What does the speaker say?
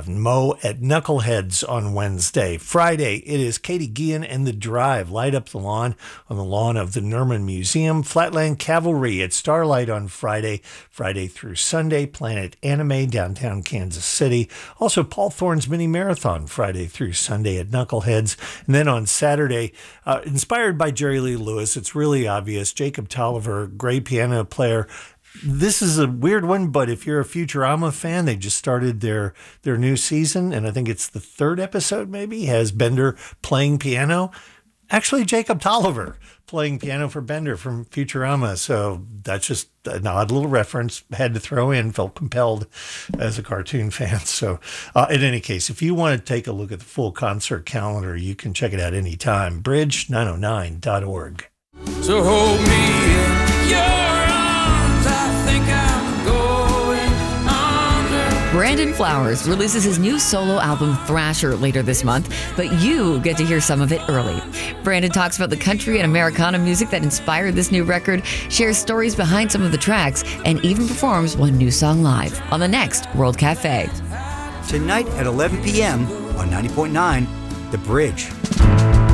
have Mo at Knuckleheads on Wednesday. Friday, it is Katie Guillen and The Drive. Light up the lawn on the lawn of the Nerman Museum. Flatland Cavalry at Starlight on Friday through Sunday. Planet Anime, downtown Kansas City. Also, Paul Thorne's Mini Marathon, Friday through Sunday at Knuckleheads. And then on Saturday, inspired by Jerry Lee Lewis, it's really obvious. Jacob Tolliver, great piano player. This is a weird one, but if you're a Futurama fan, they just started their new season, and I think it's the third episode maybe, has Bender playing piano. Actually, Jacob Tolliver playing piano for Bender from Futurama. So that's just an odd little reference. Had to throw in, felt compelled as a cartoon fan. So in any case, if you want to take a look at the full concert calendar, you can check it out anytime. Bridge909.org. So hold me in your arms, I think I'm going under. Brandon Flowers releases his new solo album Thrasher later this month, but you get to hear some of it early. Brandon talks about the country and Americana music that inspired this new record, shares stories behind some of the tracks, and even performs one new song live on the next World Cafe. Tonight at 11 p.m. on 90.9 The Bridge.